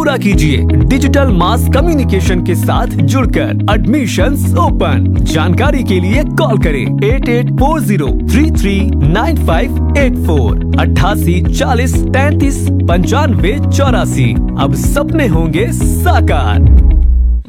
पूरा कीजिए digital mass communication के साथ जुड़कर। Admissions open. जानकारी के लिए कॉल करें 8840339584 8840339584। अब सपने होंगे साकार।